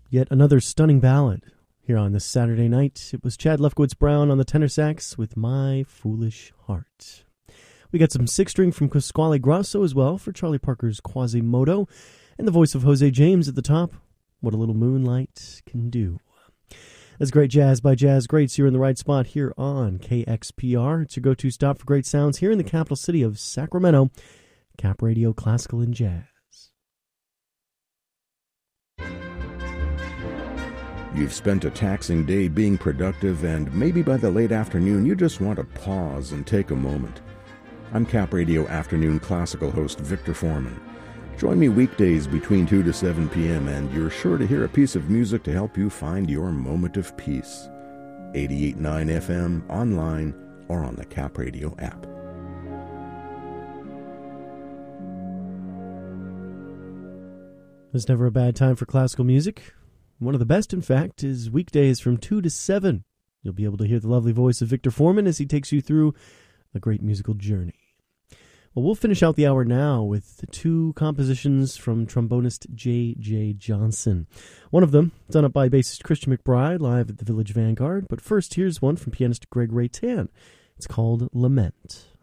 Yet another stunning ballad here on this Saturday night. It was Chad Lefkowitz-Brown on the tenor sax with My Foolish Heart. We got some six-string from Pasquale Grasso as well for Charlie Parker's Quasimodo, and the voice of Jose James at the top, What a Little Moonlight Can Do. That's great jazz by Jazz Greats. You're in the right spot here on KXPR. It's your go-to stop for great sounds here in the capital city of Sacramento. Cap Radio Classical and Jazz. You've spent a taxing day being productive, and maybe by the late afternoon you just want to pause and take a moment. I'm Cap Radio Afternoon Classical host Victor Foreman. Join me weekdays between 2 to 7 p.m. and you're sure to hear a piece of music to help you find your moment of peace. 88.9 FM, online, or on the Cap Radio app. There's never a bad time for classical music. One of the best, in fact, is weekdays from 2 to 7. You'll be able to hear the lovely voice of Victor Foreman as he takes you through a great musical journey. Well, we'll finish out the hour now with two compositions from trombonist J.J. Johnson. One of them done up by bassist Christian McBride live at the Village Vanguard. But first, here's one from pianist Greg Raytan. It's called Lament.